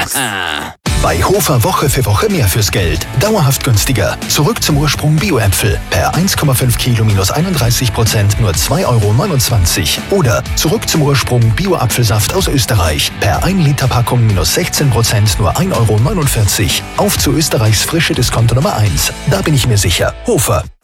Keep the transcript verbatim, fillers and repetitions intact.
Bei Hofer Woche für Woche mehr fürs Geld. Dauerhaft günstiger. Zurück zum Ursprung Bio-Äpfel. Per eins Komma fünf Kilo minus einunddreißig Prozent nur zwei Euro neunundzwanzig. Oder zurück zum Ursprung Bio-Apfelsaft aus Österreich. Per ein Liter Packung minus sechzehn Prozent nur ein Euro neunundvierzig. Auf zu Österreichs frische Discounter Nummer eins. Da bin ich mir sicher. Hofer.